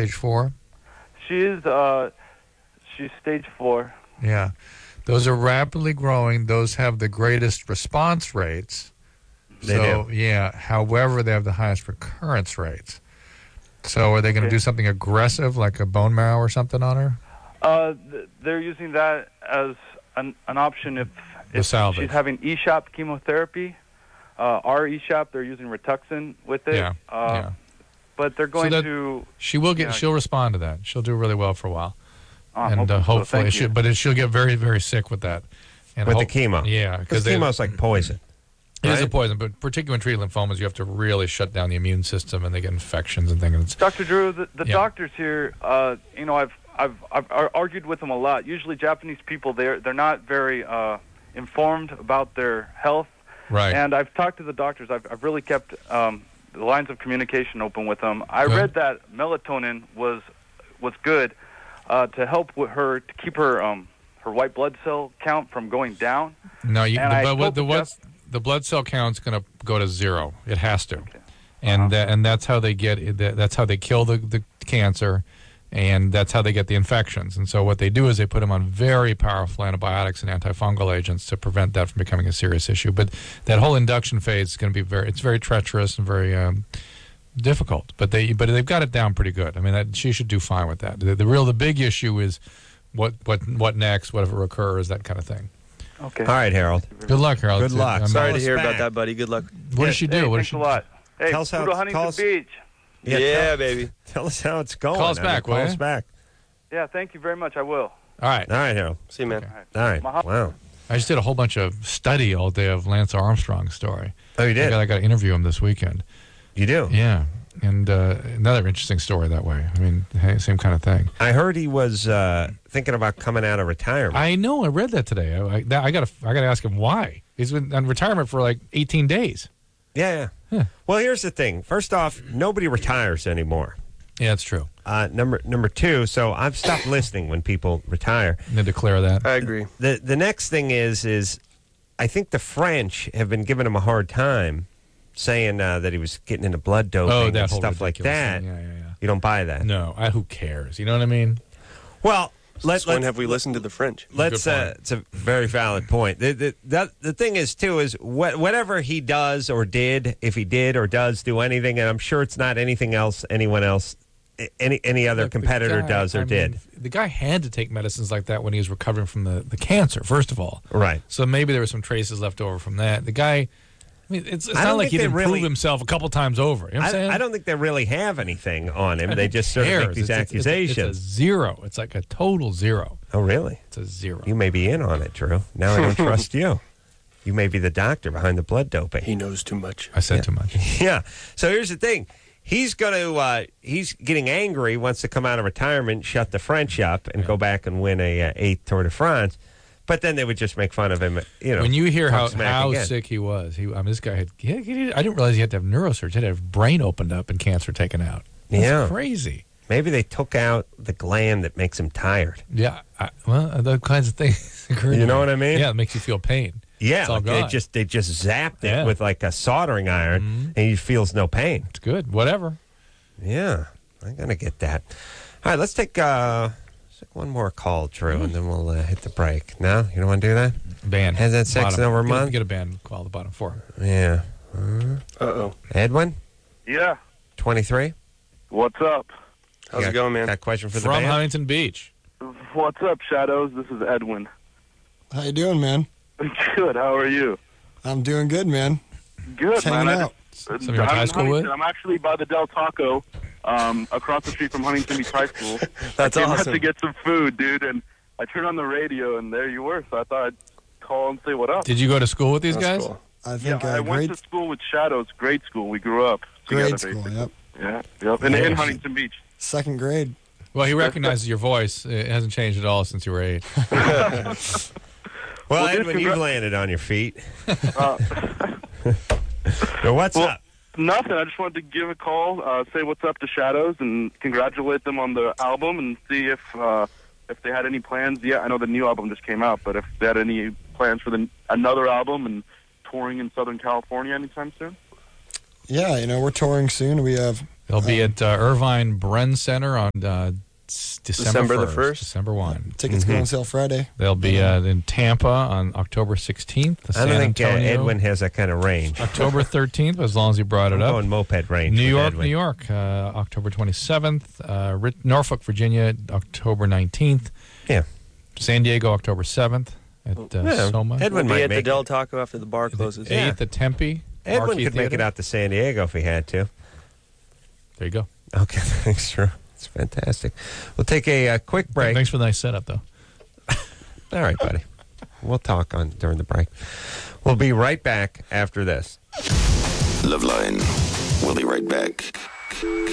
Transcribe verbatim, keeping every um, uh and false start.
stage four? She is. Uh, she's stage four. Yeah. Those are rapidly growing. Those have the greatest response rates. They so, do. yeah. However, they have the highest recurrence rates. So are they going to Okay. do something aggressive, like a bone marrow or something on her? Uh, th- they're using that as an, an option if, The if salvage. she's having E SHAP chemotherapy. Uh, our E SHAP, they're using Rituxan with it. Yeah, Uh, yeah. But they're going that- to. She will get. Yeah. She'll respond to that. She'll do really well for a while, Uh, and uh, hopefully so. hopefully, Thank she, you. but it, she'll get very, very sick with that. And With hope- the chemo. Yeah, Because they- chemo's like poison. It is a right? poison, but particularly in treated lymphomas, you have to really shut down the immune system, and they get infections and things. And it's, Doctor Drew, the, the Yeah. doctors here, uh, you know, I've, I've I've ar- argued with them a lot. Usually, Japanese people they're they're not very uh, informed about their health. right. And I've talked to the doctors. I've I've really kept um, the lines of communication open with them. I Good. read that melatonin was was good uh, to help with her to keep her um, her white blood cell count from going down. no, you, and the, I but spoke what, the, with what's, the blood cell count's going to go to zero. It has to, Okay. and Uh-huh. that, and that's how they get. it- that- That's how they kill the, the cancer, and that's how they get the infections. And so what they do is they put them on very powerful antibiotics and antifungal agents to prevent that from becoming a serious issue. But that whole induction phase is going to be very. It's very treacherous and very. Um, difficult, but they but they've got it down pretty good. I mean, that, she should do fine with that. The, the real the big issue is what what what next, what if it recurs, that kind of thing. Okay. All right, Harold. Good luck, Harold. Good luck. I'm- Sorry Call to us hear back. about that, buddy. Good luck. What does she do? Hey, what does thanks she a lot. Hey, Tell us how go to it's- Huntington call us- Beach. Yeah, Yeah, tell, baby. tell us how it's going. Call us I mean, back, Call will us ya? back. Yeah, thank you very much. I will. All right. All right, Harold. See you, man. Okay. All right. Mahalo. Wow. I just did a whole bunch of study all day of Lance Armstrong's story. Oh, you I did? got, I got to interview him this weekend. You do? Yeah, and uh, another interesting story that way. I mean, hey, same kind of thing. I heard he was uh, thinking about coming out of retirement. I know. I read that today. I, I, that- I got to I got to ask him why. He's been on retirement for like eighteen days. yeah, yeah. Yeah. Well, here's the thing. First off, nobody retires anymore. Yeah, that's true. Uh, number number two, so I've stopped listening when people retire. They declare that. I agree. The the next thing is is I think the French have been giving him a hard time, saying uh, that he was getting into blood doping Oh, that and whole stuff like ridiculous that. thing. Yeah, yeah, yeah. You don't buy that. No, I, who cares? You know what I mean? Well, let, Since when let, have we listened to the French? let's. Good Uh, point. it's a very valid point. The, the, that, the thing is, too, is what, whatever he does or did, if he did or does do anything, and I'm sure it's not anything else anyone else, any any other Look, the competitor guy- does or I mean, did. the guy had to take medicines like that when he was recovering from the, the cancer, first of all. Right. So maybe there were some traces left over from that. The guy, I mean, it's, it's I not don't like he think they didn't really- prove himself a couple times over. You know what I'm saying? I, I don't think they really have anything on him. They just sort of Cares. make these It's- it's- it's- accusations. It's a zero. It's like a total zero. Oh, really? It's a zero. You may be in on it, Drew. Now I don't trust you. You may be the doctor behind the blood doping. He knows too much. I said too much. Yeah. So here's the thing. He's going to, uh, he's getting angry, wants to come out of retirement, shut the French up, and go back and win a uh, eighth Tour de France. But then they would just make fun of him, you know. When you hear talk how, smack how again. sick he was, he, I mean, this guy had, he, he, I didn't realize he had to have neurosurgery. He had to have brain opened up and cancer taken out. That's Yeah. crazy. Maybe they took out the gland that makes him tired. Yeah. I, well, those kinds of things. occur to You know me. what I mean? Yeah, it makes you feel pain. Yeah, It's all like they gone. just they just zapped it Yeah. with like a soldering iron, and he feels no pain. It's good. Whatever. Yeah, I'm gonna get that. All right, let's take, uh, let's take one more call, Drew, and then we'll uh, hit the break. No, you don't want to do that? Band. Has that sex Bottom. over a Get a- month? Get a band call the bottom four. Yeah. Uh-oh. Edwin, Yeah. twenty-three. What's up? How's Got- it going, man? Got a question for the From band? Huntington Beach. What's up, Shadows? This is Edwin. How you doing, man? Good. How are you? I'm doing good, man. Good, Just man. hanging I out. just- Somebody you went to I'm high in school with? Huntington. I'm actually by the Del Taco, um, across the street from Huntington Beach High School. That's I came out awesome. to get some food, dude, and I turned on the radio, and there you were. So I thought I'd call and say what up. Did you go to school with these That's guys? cool. I Yeah, think I uh, went grade to school with Shadows, grade school. We grew up grade together, school. basically. Yep, Yeah, yep. In, in Nice. Huntington Beach. second grade. Well, he recognizes your voice. It hasn't changed at all since you were eight. Well, Well, dude, Edwin, you've congra- landed on your feet. Uh, So what's Well- up? Nothing. I just wanted to give a call, uh, say what's up to Shadows, and congratulate them on the album, and see if uh, if they had any plans. Yeah, I know the new album just came out, but if they had any plans for the another album and touring in Southern California anytime soon. Yeah, you know we're touring soon. We have They'll be at uh, Irvine Bren Center on uh, s- December, December the 1st, first? December first. Tickets go on sale Friday. They'll be uh, in Tampa on October sixteenth. The I don't San think uh, Antonio, Edwin has that kind of range. October thirteenth, as long as you brought it I'm up. going moped range. New with York, Edwin. New York, uh, October twenty-seventh. Uh, Rit- Norfolk, Virginia, October nineteenth. Yeah. San Diego, October seventh at uh, Yeah. Soma. Edwin We'll be might at the make Del it. Taco after the bar closes. Yeah. eighth at Tempe. Edwin Marquee could make it Theater. out to San Diego if he had to. There you go. Okay, thanks, Drew. It's fantastic. We'll take a uh, quick break. Thanks for the nice setup, though. All right, buddy. We'll talk on during the break. We'll be right back after this. Loveline. We'll be right back.